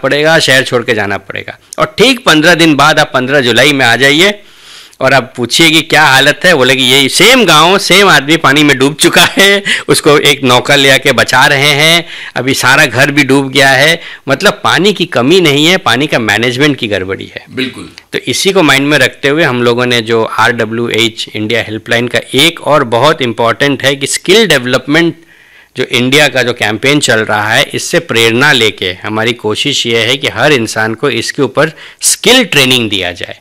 पड़ेगा, शहर छोड़ के जाना पड़ेगा। और ठीक 15 दिन बाद आप 15 जुलाई में आ जाइए और आप पूछिए कि क्या हालत है, बोले कि ये सेम गांव, सेम आदमी पानी में डूब चुका है, उसको एक नौका ले आके बचा रहे हैं, अभी सारा घर भी डूब गया है। मतलब पानी की कमी नहीं है, पानी का मैनेजमेंट की गड़बड़ी है। बिल्कुल। तो इसी को माइंड में रखते हुए हम लोगों ने जो RWH इंडिया हेल्पलाइन का एक और बहुत इंपॉर्टेंट है कि स्किल डेवलपमेंट, जो इंडिया का जो कैंपेन चल रहा है, इससे प्रेरणा लेके हमारी कोशिश ये है कि हर इंसान को इसके ऊपर स्किल ट्रेनिंग दिया जाए।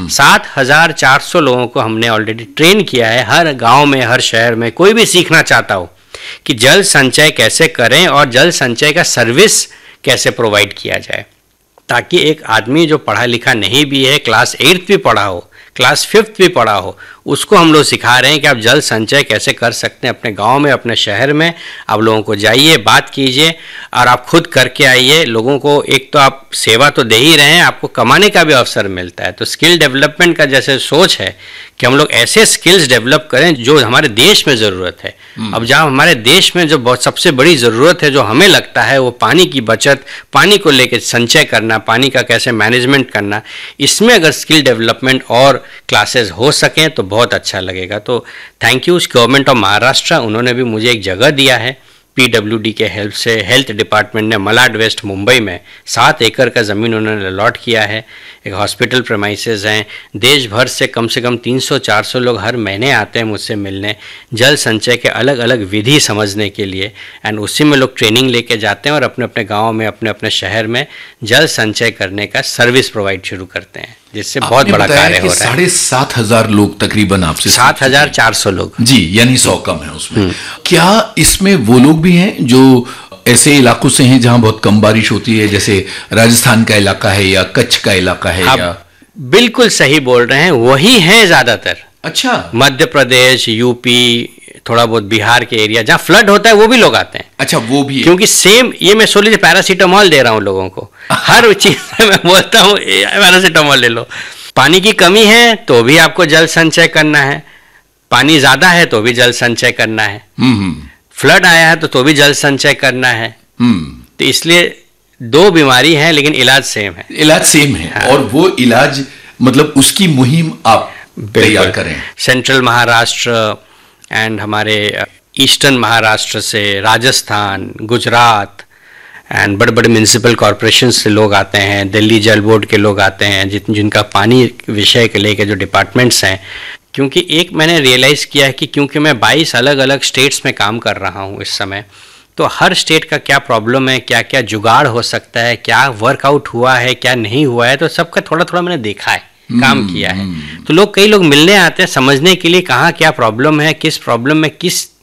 7,400 लोगों को हमने ऑलरेडी ट्रेन किया है, हर गांव में, हर शहर में। कोई भी सीखना चाहता हो कि जल संचय कैसे करें और जल संचय का सर्विस कैसे प्रोवाइड किया जाए, ताकि एक आदमी जो पढ़ा लिखा नहीं भी है, क्लास 8th भी पढ़ा हो, क्लास 5th भी पढ़ा हो, उसको हम लोग सिखा रहे हैं कि आप जल संचय कैसे कर सकते हैं अपने गांव में, अपने शहर में। आप लोगों को जाइए, बात कीजिए और आप खुद करके आइए। लोगों को एक तो आप सेवा तो दे ही रहे हैं, आपको कमाने का भी अवसर मिलता है। तो स्किल डेवलपमेंट का जैसे सोच है कि हम लोग ऐसे स्किल्स डेवलप करें जो हमारे देश में ज़रूरत है। अब जहाँ हमारे देश में जो बहुत सबसे बड़ी ज़रूरत है, जो हमें लगता है, वो पानी की बचत, पानी को लेकर संचय करना, पानी का कैसे मैनेजमेंट करना, इसमें अगर स्किल डेवलपमेंट और क्लासेस हो सकें तो बहुत अच्छा लगेगा। तो thank you government of Maharashtra, उन्होंने भी मुझे एक जगह दिया है PWD के हेल्प से। हेल्थ डिपार्टमेंट ने मलाड वेस्ट मुंबई में 7 एकड़ का ज़मीन उन्होंने अलॉट किया है। एक हॉस्पिटल प्रेमाइसेस हैं। देश भर से कम 300-400 लोग हर महीने आते हैं मुझसे मिलने, जल संचय के अलग अलग विधि समझने के लिए। एंड उसी में लोग ट्रेनिंग लेके जाते हैं और अपने अपने गाँव में, अपने अपने शहर में जल संचय करने का सर्विस प्रोवाइड शुरू करते हैं, जिससे बहुत बड़ा कार्य हो रहा है। 7,500 लोग तकरीबन आपसे, 7,400 लोग जी, यानी 100 कम है उसमें। क्या इसमें वो लोग भी हैं जो ऐसे इलाकों से हैं जहां बहुत कम बारिश होती है, जैसे राजस्थान का इलाका है या कच्छ का इलाका है? या बिल्कुल सही बोल रहे हैं, वही हैं ज्यादातर। अच्छा। मध्य प्रदेश, यूपी, थोड़ा बहुत बिहार के एरिया जहाँ फ्लड होता है, वो भी लोग आते हैं। अच्छा, वो भी है। क्योंकि सेम ये मैं सोच लीजिए पैरासीटामोल दे रहा हूँ लोगों को, हर चीज में मैं बोलता हूँ पैरासीटामोल ले लो। पानी की कमी है तो भी आपको जल संचय करना है, पानी ज्यादा है तो भी जल संचय करना है, फ्लड आया है तो भी जल संचय करना है। तो इसलिए 2 बीमारी है लेकिन इलाज सेम है। इलाज सेम है। हाँ। और वो इलाज मतलब उसकी मुहिम आप तैयार करें। सेंट्रल महाराष्ट्र एंड हमारे ईस्टर्न महाराष्ट्र से, राजस्थान, गुजरात एंड बड़े बड़े म्यूनसिपल कॉरपोरेशन से लोग आते हैं, दिल्ली जल बोर्ड के लोग आते हैं, जिनका पानी विषय के लेके जो डिपार्टमेंट्स हैं। क्योंकि एक मैंने रियलाइज़ किया है कि क्योंकि मैं 22 अलग अलग स्टेट्स में काम कर रहा हूँ इस समय, तो हर स्टेट का क्या प्रॉब्लम है, क्या क्या जुगाड़ हो सकता है, क्या वर्कआउट हुआ है, क्या नहीं हुआ है, तो सबका थोड़ा थोड़ा मैंने देखा है, काम किया है। तो कई लोग मिलने आते हैं समझने के लिए कहाँ क्या प्रॉब्लम है, किस प्रॉब्लम में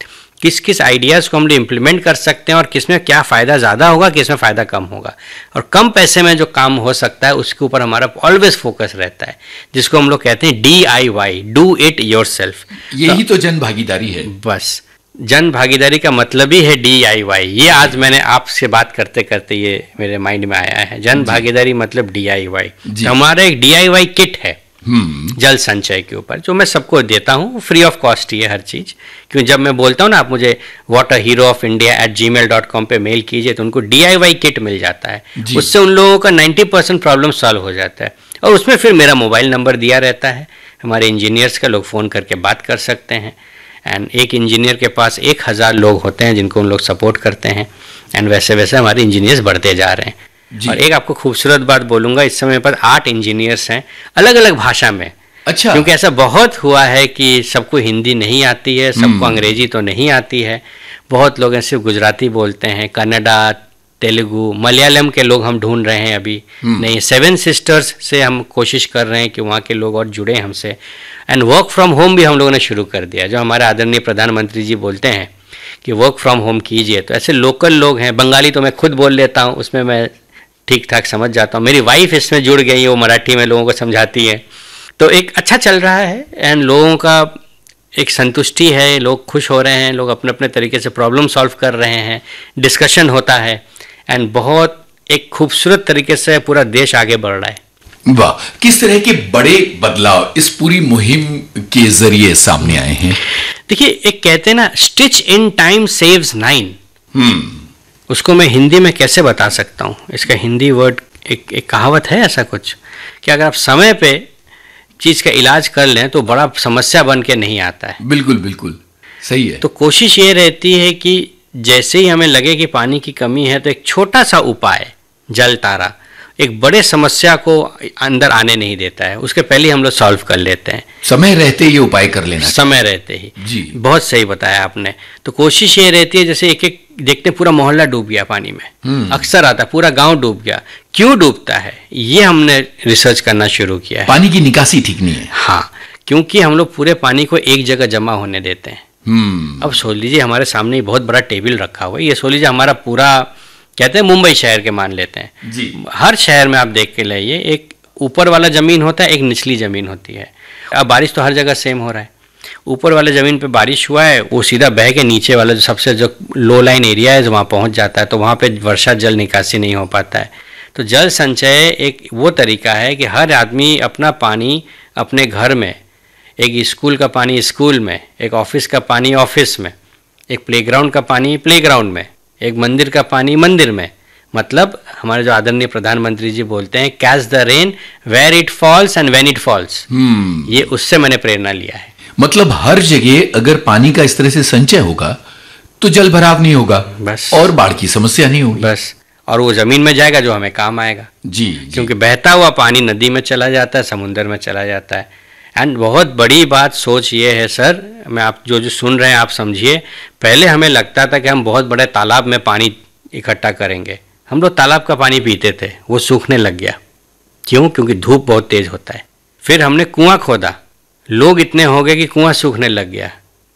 किस आइडियाज़ को हम लोग इम्प्लीमेंट कर सकते हैं और किस में क्या फ़ायदा ज़्यादा होगा, किस में फ़ायदा कम होगा। और कम पैसे में जो काम हो सकता है उसके ऊपर हमारा ऑलवेज फोकस रहता है, जिसको हम लोग कहते हैं DIY, डू इट योरसेल्फ। यही तो जन भागीदारी है। बस जन भागीदारी का मतलब ही है DIY। ये आज मैंने आपसे बात करते करते ये मेरे माइंड में आया है, जन भागीदारी मतलब DIY। हमारा एक DIY किट है जल संचय के ऊपर, जो मैं सबको देता हूँ, फ्री ऑफ कॉस्ट ही है हर चीज़। क्योंकि जब मैं बोलता हूँ ना, आप मुझे waterheroofIndia@gmail.com पे मेल कीजिए तो उनको DIY किट मिल जाता है। उससे उन लोगों का 90% प्रॉब्लम सॉल्व हो जाता है। और उसमें फिर मेरा मोबाइल नंबर दिया रहता है, हमारे इंजीनियर्स का, लोग फ़ोन करके बात कर सकते हैं। एंड एक इंजीनियर के पास 1000 लोग होते हैं जिनको उन लोग सपोर्ट करते हैं। एंड वैसे वैसे हमारे इंजीनियर्स बढ़ते जा रहे हैं। और एक आपको खूबसूरत बात बोलूँगा, इस समय पर 8 इंजीनियर्स हैं अलग अलग भाषा में। अच्छा। क्योंकि ऐसा बहुत हुआ है कि सबको हिंदी नहीं आती है, सबको अंग्रेजी तो नहीं आती है। बहुत लोग ऐसे गुजराती बोलते हैं, कन्नड़ा, तेलुगु, मलयालम के लोग हम ढूंढ रहे हैं अभी। नहीं, 7 सिस्टर्स से हम कोशिश कर रहे हैं कि वहाँ के लोग और जुड़े हमसे। एंड वर्क फ्रॉम होम भी हम लोगों ने शुरू कर दिया, जो हमारे आदरणीय प्रधानमंत्री जी बोलते हैं कि वर्क फ्रॉम होम कीजिए। तो ऐसे लोकल लोग हैं। बंगाली तो मैं खुद बोल लेता हूँ, उसमें मैं ठीक ठाक समझ जाता हूँ। मेरी वाइफ इसमें जुड़ गई है, वो मराठी में लोगों को समझाती है। तो एक अच्छा चल रहा है एंड लोगों का एक संतुष्टि है, लोग खुश हो रहे हैं, लोग अपने अपने तरीके से प्रॉब्लम सॉल्व कर रहे हैं, डिस्कशन होता है एंड बहुत एक खूबसूरत तरीके से पूरा देश आगे बढ़ रहा है। वाह, किस तरह के बड़े बदलाव इस पूरी मुहिम के जरिए सामने आए हैं? देखिए, एक कहते हैं ना, स्टिच इन टाइम सेव्स 9। उसको मैं हिंदी में कैसे बता सकता हूँ? इसका हिंदी वर्ड एक कहावत है ऐसा कुछ कि अगर आप समय पे चीज़ का इलाज कर लें तो बड़ा समस्या बन के नहीं आता है। बिल्कुल बिल्कुल सही है। तो कोशिश ये रहती है कि जैसे ही हमें लगे कि पानी की कमी है तो एक छोटा सा उपाय जल तारा एक बड़े समस्या को अंदर आने नहीं देता है, उसके पहले ही हम लोग सॉल्व कर लेते हैं। समय रहते ये उपाय कर लेना, समय रहते ही जी बहुत सही बताया आपने। तो कोशिश ये रहती है जैसे एक एक देखते पूरा मोहल्ला डूब गया पानी में, अक्सर आता पूरा गांव डूब गया, क्यों डूबता है ये हमने रिसर्च करना शुरू किया है। पानी की निकासी ठीक नहीं है। हाँ, क्योंकि हम लोग पूरे पानी को एक जगह जमा होने देते हैं। अब सोच लीजिए हमारे सामने ही बहुत बड़ा टेबल रखा हुआ है, ये सोच लीजिए हमारा पूरा कहते हैं मुंबई शहर के मान लेते हैं जी। हर शहर में आप देख के लाइए एक ऊपर वाला ज़मीन होता है, एक निचली ज़मीन होती है। अब बारिश तो हर जगह सेम हो रहा है, ऊपर वाले ज़मीन पे बारिश हुआ है वो सीधा बह के नीचे वाला जो सबसे जो लो लाइन एरिया है वहाँ पहुँच जाता है, तो वहाँ पे वर्षा जल निकासी नहीं हो पाता है। तो जल संचय एक वो तरीका है कि हर आदमी अपना पानी अपने घर में, एक स्कूल का पानी स्कूल में, एक ऑफिस का पानी ऑफिस में, एक प्लेग्राउंड का पानी प्लेग्राउंड में, एक मंदिर का पानी मंदिर में। मतलब हमारे जो आदरणीय प्रधानमंत्री जी बोलते हैं catch the rain where it falls and when it falls, ये उससे मैंने प्रेरणा लिया है। मतलब हर जगह अगर पानी का इस तरह से संचय होगा तो जल भराव नहीं होगा बस, और बाढ़ की समस्या नहीं होगी बस, और वो जमीन में जाएगा जो हमें काम आएगा जी, क्योंकि बहता हुआ पानी नदी में चला जाता है, समुंदर में चला जाता है। एंड बहुत बड़ी बात सोच ये है सर, मैं आप जो सुन रहे हैं आप समझिए, पहले हमें लगता था कि हम बहुत बड़े तालाब में पानी इकट्ठा करेंगे, हम लोग तालाब का पानी पीते थे, वो सूखने लग गया। क्यों? क्योंकि धूप बहुत तेज़ होता है। फिर हमने कुआं खोदा, लोग इतने हो गए कि कुआं सूखने लग गया,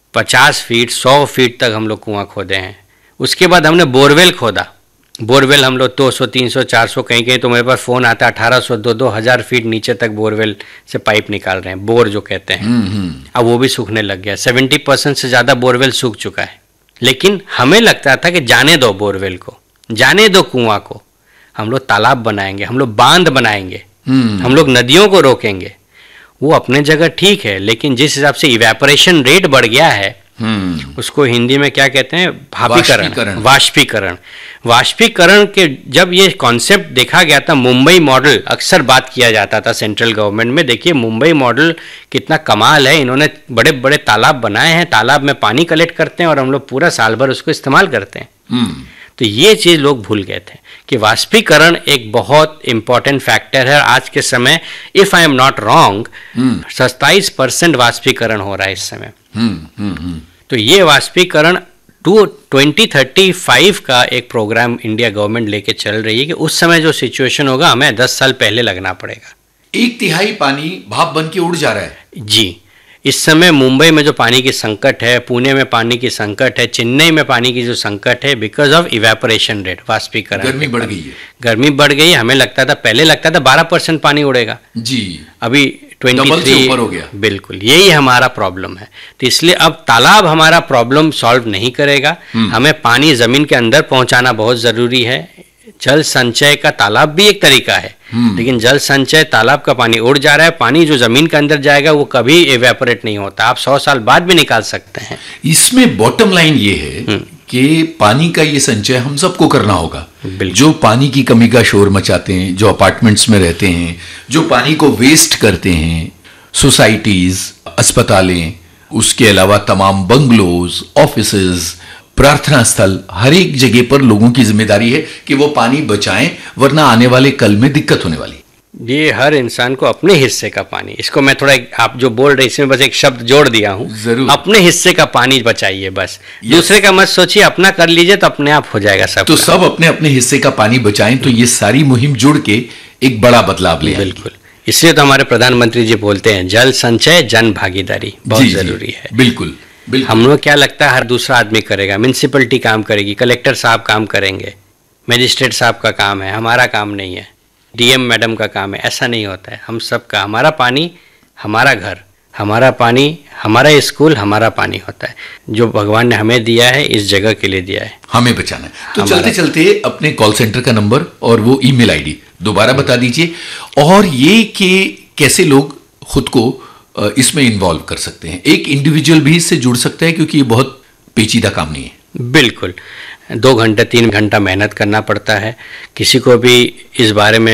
50 फीट 100 फीट तक हम लोग कुआं खोदे हैं। उसके बाद हमने बोरवेल खोदा, बोरवेल हम लोग 200 300 400 कहीं कहीं तो मेरे पास फ़ोन आता है 1800 2-2000 फीट नीचे तक बोरवेल से पाइप निकाल रहे हैं, बोर जो कहते हैं। अब वो भी सूखने लग गया, 70% से ज़्यादा बोरवेल सूख चुका है। लेकिन हमें लगता था कि जाने दो बोरवेल को, जाने दो कुआं को, हम लोग तालाब बनाएंगे, हम लोग बांध बनाएंगे, हम लोग नदियों को रोकेंगे। वो अपने जगह ठीक है, लेकिन जिस हिसाब से इवेपोरेशन रेट बढ़ गया है उसको हिंदी में क्या कहते हैं, भापीकरण, वाष्पीकरण। वाष्पीकरण के जब ये कॉन्सेप्ट देखा गया था, मुंबई मॉडल अक्सर बात किया जाता था सेंट्रल गवर्नमेंट में, देखिए मुंबई मॉडल कितना कमाल है, इन्होंने बड़े बड़े तालाब बनाए हैं, तालाब में पानी कलेक्ट करते हैं और हम लोग पूरा साल भर उसको इस्तेमाल करते हैं। तो ये चीज़ लोग भूल गए थे कि वाष्पीकरण एक बहुत इंपॉर्टेंट फैक्टर है। आज के समय if I am not wrong 27% वाष्पीकरण हो रहा है इस समय। तो ये वाष्पीकरण 2035 का एक प्रोग्राम इंडिया गवर्नमेंट लेके चल रही है कि उस समय जो सिचुएशन होगा हमें 10 साल पहले लगना पड़ेगा। 1/3 पानी भाप बन के उड़ जा रहा है जी। इस समय मुंबई में जो पानी की संकट है, पुणे में पानी की संकट है, चेन्नई में पानी की जो संकट है, बिकॉज ऑफ इवेपोरेशन रेट, वाष्पीकरण। गर्मी बढ़ गई है, गर्मी बढ़ गई। हमें लगता था, पहले लगता था 12% पानी उड़ेगा जी, अभी 23 ऊपर हो गया। बिल्कुल यही हमारा प्रॉब्लम है। तो इसलिए अब तालाब हमारा प्रॉब्लम सॉल्व नहीं करेगा, हमें पानी जमीन के अंदर पहुंचाना बहुत जरूरी है। जल संचय का तालाब भी एक तरीका है, लेकिन जल संचय तालाब का पानी उड़ जा रहा है, पानी जो जमीन के अंदर जाएगा वो कभी इवेपोरेट नहीं होता, आप 100 साल बाद भी निकाल सकते हैं। इसमें बॉटम लाइन ये है कि पानी का ये संचय हम सबको करना होगा। जो पानी की कमी का शोर मचाते हैं, जो अपार्टमेंट्स में रहते हैं, जो पानी को वेस्ट करते हैं, सोसाइटीज, अस्पतालें, उसके अलावा तमाम बंगलोज, ऑफिसेज, प्रार्थना स्थल, हर एक जगह पर लोगों की जिम्मेदारी है कि वो पानी बचाएं, वरना आने वाले कल में दिक्कत होने वाली। ये हर इंसान को अपने हिस्से का पानी, इसको मैं थोड़ा आप जो बोल रहे इसमें बस एक शब्द जोड़ दिया हूँ, जरूर अपने हिस्से का पानी बचाइए बस, दूसरे का मत सोचिए, अपना कर लीजिए तो अपने आप हो जाएगा सब। तो सब अपने अपने हिस्से का पानी बचाएं, तो ये सारी मुहिम जुड़ के एक बड़ा बदलाव ले आएगी। बिल्कुल, इसलिए तो हमारे प्रधानमंत्री जी बोलते हैं जल संचय जन भागीदारी बहुत जरूरी है। बिल्कुल बिल्कुल। हम लोग क्या लगता है हर दूसरा आदमी करेगा, म्यूनसिपलिटी काम करेगी, कलेक्टर साहब काम करेंगे, मजिस्ट्रेट साहब का काम है, हमारा काम नहीं है, डीएम मैडम का काम है, ऐसा नहीं होता है। हम सब का, हमारा पानी हमारा घर, हमारा पानी हमारा स्कूल, हमारा पानी होता है जो भगवान ने हमें दिया है, इस जगह के लिए दिया है, हमें बचाना है। तो चलते चलते अपने कॉल सेंटर का नंबर और वो ईमेल आईडी दोबारा बता दीजिए, और ये कि कैसे लोग खुद को इसमें इन्वॉल्व कर सकते हैं। एक इंडिविजुअल भी इससे जुड़ सकता है, क्योंकि ये बहुत पेचीदा काम नहीं है। बिल्कुल, 2 घंटे 3 घंटा मेहनत करना पड़ता है। किसी को भी इस बारे में